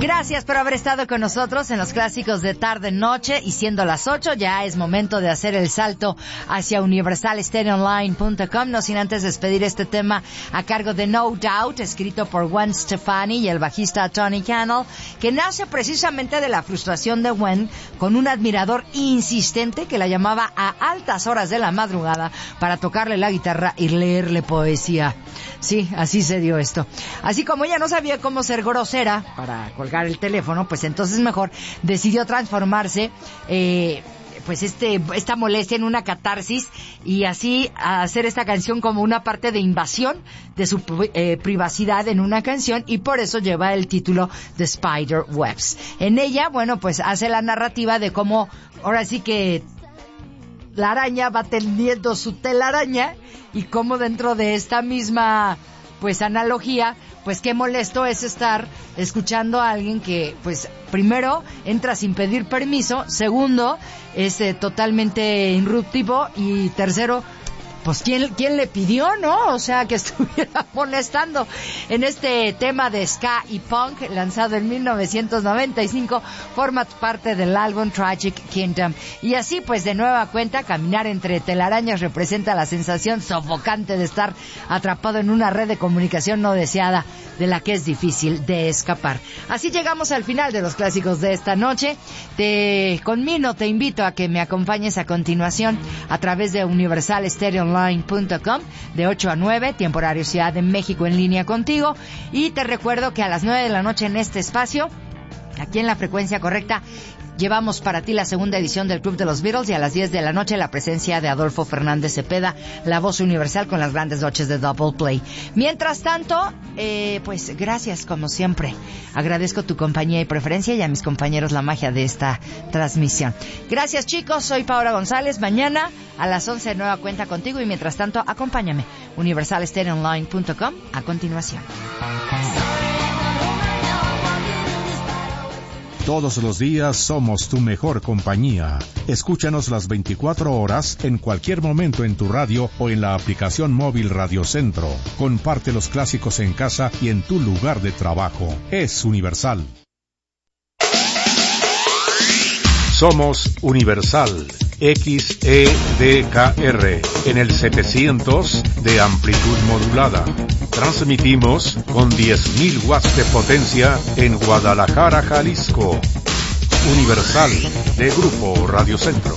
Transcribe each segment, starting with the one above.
Gracias por haber estado con nosotros en los clásicos de tarde-noche, y siendo las 8 ya es momento de hacer el salto hacia universalstereoonline.com, no sin antes despedir este tema a cargo de No Doubt, escrito por Gwen Stefani y el bajista Tony Cannell, que nace precisamente de la frustración de Gwen con un admirador insistente que la llamaba a altas horas de la madrugada para tocarle la guitarra y leerle poesía. Sí, así se dio esto. Así como ella no sabía cómo ser grosera para colgar el teléfono, pues entonces mejor decidió transformarse esta molestia en una catarsis, y así hacer esta canción como una parte de invasión de su privacidad en una canción, y por eso lleva el título de Spider Webs. En ella, bueno, pues hace la narrativa de cómo ahora sí que la araña va tendiendo su telaraña, y cómo dentro de esta misma pues analogía, pues qué molesto es estar escuchando a alguien que, pues, primero entra sin pedir permiso, segundo es totalmente irruptivo, y tercero, pues ¿quién le pidió, no? O sea, que estuviera molestando. En este tema de ska y punk, lanzado en 1995, forma parte del álbum Tragic Kingdom. Y así, pues, de nueva cuenta, caminar entre telarañas representa la sensación sofocante de estar atrapado en una red de comunicación no deseada, de la que es difícil de escapar. Así llegamos al final de los clásicos de esta noche. Conmino, te invito a que me acompañes a continuación a través de universalstereoonline.com de 8 a 9, tiempo horario Ciudad de México, en línea contigo. Y te recuerdo que a las 9 de la noche en este espacio, aquí en la frecuencia correcta, llevamos para ti la segunda edición del Club de los Beatles, y a las 10 de la noche la presencia de Adolfo Fernández Cepeda, la voz universal, con las grandes noches de Double Play. Mientras tanto, pues gracias como siempre. Agradezco tu compañía y preferencia, y a mis compañeros la magia de esta transmisión. Gracias, chicos, soy Paola González. Mañana a las 11 nueva cuenta contigo, y mientras tanto acompáñame. universalstereoonline.com a continuación. Todos los días somos tu mejor compañía. Escúchanos las 24 horas, en cualquier momento en tu radio o en la aplicación móvil Radio Centro. Comparte los clásicos en casa y en tu lugar de trabajo. Es Universal. Somos Universal XEDKR en el 700 de amplitud modulada. Transmitimos con 10.000 watts de potencia en Guadalajara, Jalisco. Universal, de Grupo Radio Centro.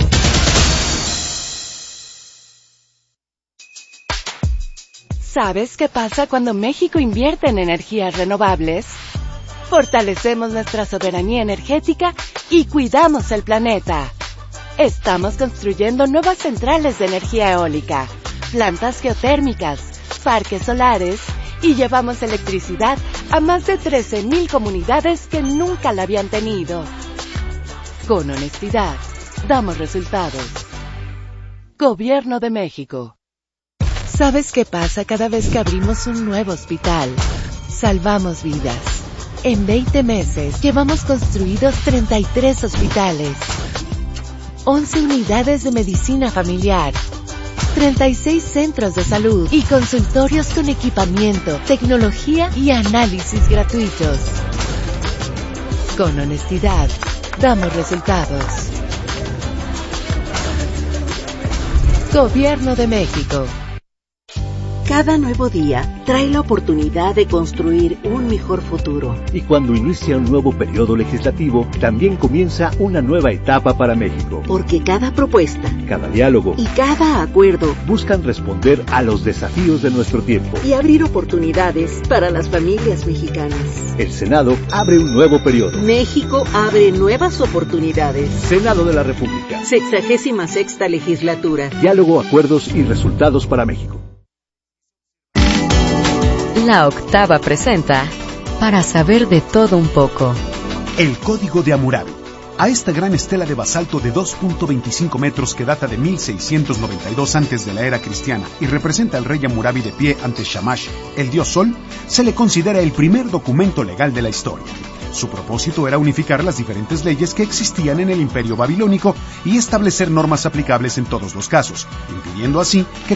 ¿Sabes qué pasa cuando México invierte en energías renovables? Fortalecemos nuestra soberanía energética y cuidamos el planeta. Estamos construyendo nuevas centrales de energía eólica, plantas geotérmicas, parques solares, y llevamos electricidad a más de 13,000 comunidades que nunca la habían tenido. Con honestidad, damos resultados. Gobierno de México. ¿Sabes qué pasa cada vez que abrimos un nuevo hospital? Salvamos vidas. En 20 meses llevamos construidos 33 hospitales, 11 unidades de medicina familiar, 36 centros de salud y consultorios con equipamiento, tecnología y análisis gratuitos. Con honestidad, damos resultados. Gobierno de México. Cada nuevo día trae la oportunidad de construir un mejor futuro. Y cuando inicia un nuevo periodo legislativo, también comienza una nueva etapa para México. Porque cada propuesta, cada diálogo y cada acuerdo buscan responder a los desafíos de nuestro tiempo y abrir oportunidades para las familias mexicanas. El Senado abre un nuevo periodo. México abre nuevas oportunidades. Senado de la República. 66ª legislatura. Diálogo, acuerdos y resultados para México. La Octava presenta Para saber de todo un poco. El Código de Hammurabi. A esta gran estela de basalto de 2.25 metros que data de 1692 antes de la era cristiana y representa al rey Hammurabi de pie ante Shamash, el dios Sol, se le considera el primer documento legal de la historia. Su propósito era unificar las diferentes leyes que existían en el imperio babilónico y establecer normas aplicables en todos los casos, impidiendo así que